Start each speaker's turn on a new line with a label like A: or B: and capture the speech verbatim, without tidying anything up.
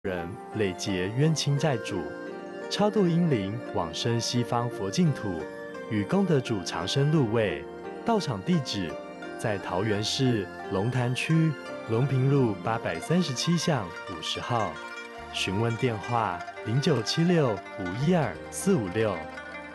A: 人累劫冤亲债主，超度阴灵往生西方佛净土，与功德主长生入位。道场地址在桃园市龙潭区龙平路八百三十七巷五十号，询问电话零九七六五一二四五六。